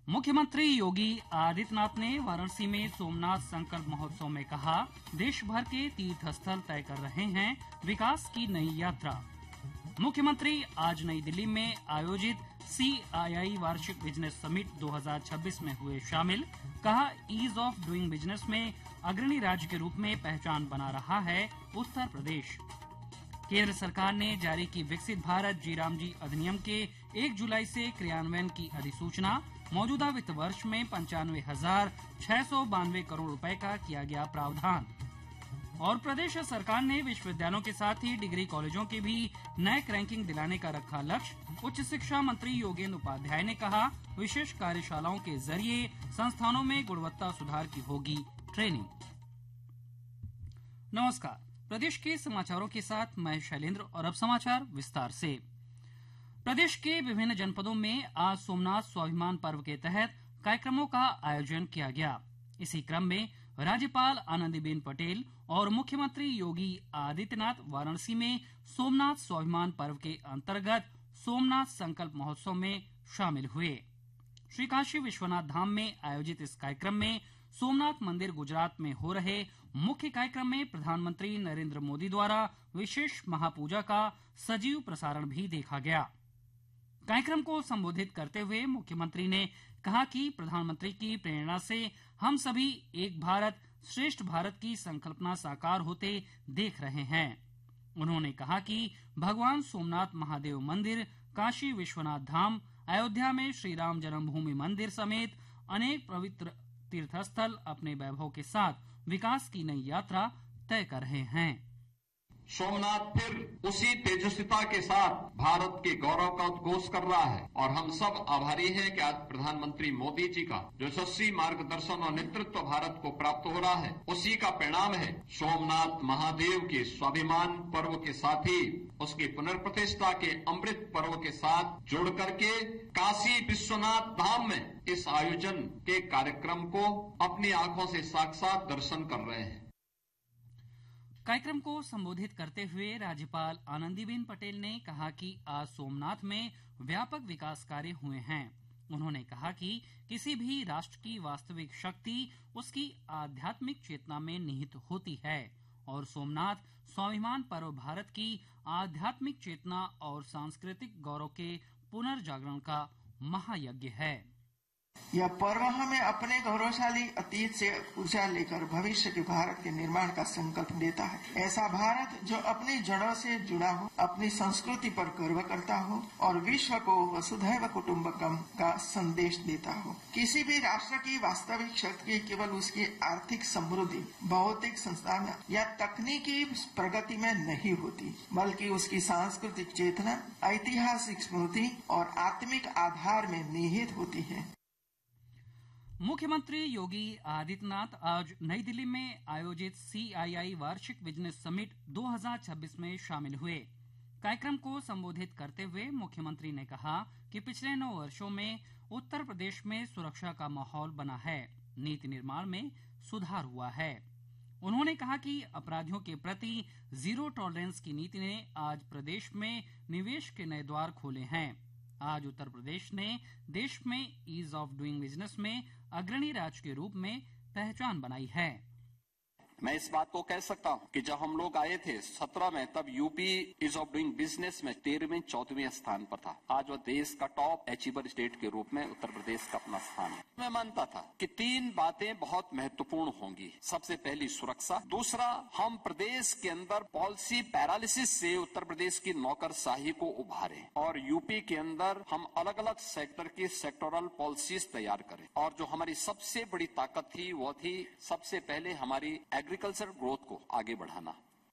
मुख्यमंत्री योगी आदित्यनाथ ने वाराणसी में सोमनाथ संकल्प महोत्सव में कहा, देश भर के तीर्थ स्थल तय कर रहे हैं विकास की नई यात्रा। मुख्यमंत्री आज नई दिल्ली में आयोजित CII वार्षिक बिजनेस समिट 2026 में हुए शामिल। कहा, ईज ऑफ डूइंग बिजनेस में अग्रणी राज्य के रूप में पहचान बना रहा है उत्तर प्रदेश। केंद्र सरकार ने जारी की विकसित भारत जी-राम जी अधिनियम के 1 जुलाई से क्रियान्वयन की अधिसूचना। मौजूदा वित्त वर्ष में 95,692 करोड़ रुपए का किया गया प्रावधान। और प्रदेश सरकार ने विश्वविद्यालयों के साथ ही डिग्री कॉलेजों के भी नैक रैंकिंग दिलाने का रखा लक्ष्य। उच्च शिक्षा मंत्री योगेंद्र उपाध्याय ने कहा, विशेष कार्यशालाओं के जरिए संस्थानों में गुणवत्ता सुधार की होगी ट्रेनिंग। नमस्कार, प्रदेश के समाचारों के साथ मैं शैलेंद्र और अब समाचार विस्तार से। प्रदेश के विभिन्न जनपदों में आज सोमनाथ स्वाभिमान पर्व के तहत कार्यक्रमों का आयोजन किया गया। इसी क्रम में राज्यपाल आनंदीबेन पटेल और मुख्यमंत्री योगी आदित्यनाथ वाराणसी में सोमनाथ स्वाभिमान पर्व के अंतर्गत सोमनाथ संकल्प महोत्सव में शामिल हुए। श्री काशी विश्वनाथ धाम में आयोजित इस कार्यक्रम में सोमनाथ मंदिर गुजरात में हो रहे मुख्य कार्यक्रम में प्रधानमंत्री नरेंद्र मोदी द्वारा विशेष महापूजा का सजीव प्रसारण भी देखा गया। कार्यक्रम को संबोधित करते हुए मुख्यमंत्री ने कहा कि प्रधानमंत्री की प्रेरणा से हम सभी एक भारत श्रेष्ठ भारत की संकल्पना साकार होते देख रहे हैं। उन्होंने कहा कि भगवान सोमनाथ महादेव मंदिर, काशी विश्वनाथ धाम, अयोध्या में श्री राम जन्मभूमि मंदिर समेत अनेक पवित्र तीर्थस्थल अपने वैभव के साथ विकास की नई यात्रा तय कर रहे हैं। सोमनाथ फिर उसी तेजस्विता के साथ भारत के गौरव का उद्घोष कर रहा है और हम सब आभारी हैं कि आज प्रधानमंत्री मोदी जी का जो यशस्वी मार्गदर्शन और नेतृत्व भारत को प्राप्त हो रहा है, उसी का परिणाम है सोमनाथ महादेव के स्वाभिमान पर्व के साथ ही उसकी पुनर्प्रतिष्ठा के अमृत पर्व के साथ जोड़ करके काशी विश्वनाथ धाम में इस आयोजन के कार्यक्रम को अपनी आंखों से साक्षात दर्शन कर रहे हैं। कार्यक्रम को संबोधित करते हुए राज्यपाल आनंदीबेन पटेल ने कहा कि आज सोमनाथ में व्यापक विकास कार्य हुए हैं। उन्होंने कहा कि किसी भी राष्ट्र की वास्तविक शक्ति उसकी आध्यात्मिक चेतना में निहित होती है और सोमनाथ स्वाभिमान पर्व भारत की आध्यात्मिक चेतना और सांस्कृतिक गौरव के पुनर्जागरण का महायज्ञ है। यह पर्व हमें अपने गौरवशाली अतीत से ऊर्जा लेकर भविष्य के भारत के निर्माण का संकल्प देता है। ऐसा भारत जो अपनी जड़ों से जुड़ा हो, अपनी संस्कृति पर गर्व करता हो और विश्व को वसुधैव कुटुंबकम का संदेश देता हो। किसी भी राष्ट्र की वास्तविक शक्ति केवल उसकी आर्थिक समृद्धि, भौतिक संस्थान या तकनीकी प्रगति में नहीं होती, बल्कि उसकी सांस्कृतिक चेतना, ऐतिहासिक स्मृति और आत्मिक आधार में निहित होती है। मुख्यमंत्री योगी आदित्यनाथ आज नई दिल्ली में आयोजित CII वार्षिक बिजनेस समिट 2026 में शामिल हुए। कार्यक्रम को संबोधित करते हुए मुख्यमंत्री ने कहा कि पिछले 9 वर्षों में उत्तर प्रदेश में सुरक्षा का माहौल बना है, नीति निर्माण में सुधार हुआ है। उन्होंने कहा कि अपराधियों के प्रति जीरो टॉलरेंस की नीति ने आज प्रदेश में निवेश के नए द्वार खोले हैं। आज उत्तर प्रदेश ने देश में ईज ऑफ डूइंग बिजनेस में अग्रणी राज्य के रूप में पहचान बनाई है। मैं इस बात को कह सकता हूं कि जब हम लोग आए थे 17 में, तब UP is of doing business में 13वें 14वें स्थान पर था। आज वो देश का टॉप अचीवर स्टेट के रूप में उत्तर प्रदेश का अपना स्थान है। मैं मानता था कि 3 बातें बहुत महत्वपूर्ण होंगी। सबसे पहली सुरक्षा, दूसरा हम प्रदेश के अंदर पॉलिसी पैरालिसिस से उत्तर प्रदेश की नौकरशाही को उभारें और यूपी के अंदर हम अलग अलग सेक्टर की सेक्टोरल पॉलिसीज तैयार करें। और जो हमारी सबसे बड़ी ताकत थी वो थी सबसे पहले हमारी एग्रीकल्चर ग्रोथ को आगे बढ़ाना।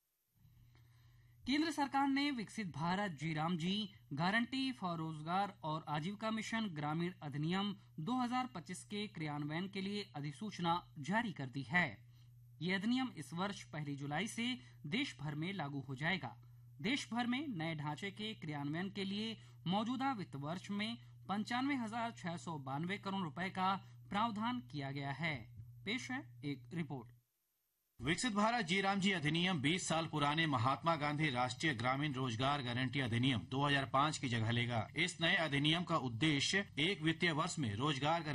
केंद्र सरकार ने विकसित भारत जी-राम जी गारंटी फॉर रोजगार और आजीविका मिशन ग्रामीण अधिनियम 2025 के क्रियान्वयन के लिए अधिसूचना जारी कर दी है। ये अधिनियम इस वर्ष 1 जुलाई से देश भर में लागू हो जाएगा। देश भर में नए ढांचे के क्रियान्वयन के लिए मौजूदा वित्त वर्ष में 95,692 करोड़ रुपए का प्रावधान किया गया है। पेश है एक रिपोर्ट। विकसित भारत जी-राम जी अधिनियम 20 साल पुराने महात्मा गांधी राष्ट्रीय ग्रामीण रोजगार गारंटी अधिनियम 2005 की जगह लेगा। इस नए अधिनियम का उद्देश्य एक वित्तीय वर्ष में रोजगार